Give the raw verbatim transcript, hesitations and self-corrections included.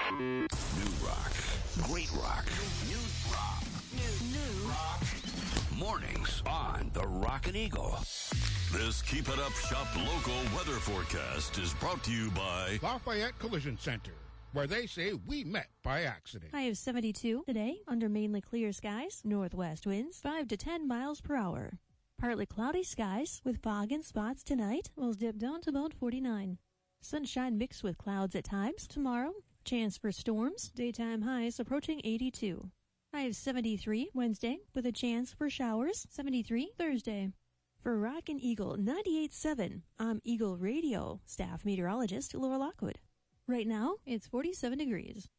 New rock. Great rock. New rock. New, new rock. Mornings on the Rockin' Eagle. This Keep It Up Shop local weather forecast is brought to you by Lafayette Collision Center, where they say we met by accident. High of seventy-two today, under mainly clear skies, northwest winds five to ten miles per hour. Partly cloudy skies with fog and spots tonight will dip down to about forty-nine. Sunshine mixed with clouds at times tomorrow. Chance for storms, daytime highs approaching eighty-two. High of seventy-three Wednesday with a chance for showers, seventy-three Thursday. For Rockin' Eagle ninety-eight point seven, I'm Eagle Radio staff meteorologist Laura Lockwood. Right now, it's forty-seven degrees.